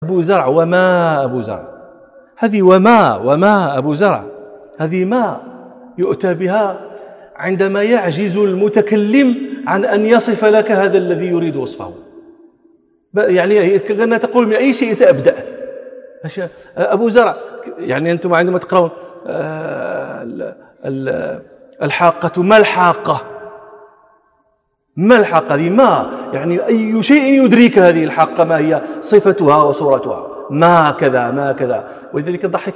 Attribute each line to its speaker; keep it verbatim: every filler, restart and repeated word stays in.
Speaker 1: أبو زرع وما أبو زرع، هذه وما وما أبو زرع، هذه ما يؤتى بها عندما يعجز المتكلم عن أن يصف لك هذا الذي يريد وصفه. يعني كأنها تقول من أي شيء سأبدأ. أبو زرع، يعني أنتم عندما تقرأون الحاقة، ما الحاقة؟ ما الحاقة هذه؟ ما يعني أي شيء يدريك هذه الحاقة ما هي صفتها وصورتها، ما كذا ما كذا. ولذلك ضحك